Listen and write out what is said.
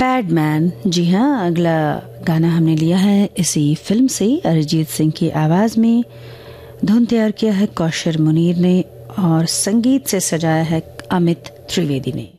पैडमैन। जी हाँ, अगला गाना हमने लिया है इसी फिल्म से, अरिजीत सिंह की आवाज में। धुन तैयार किया है कौशर मुनीर ने और संगीत से सजाया है अमित त्रिवेदी ने।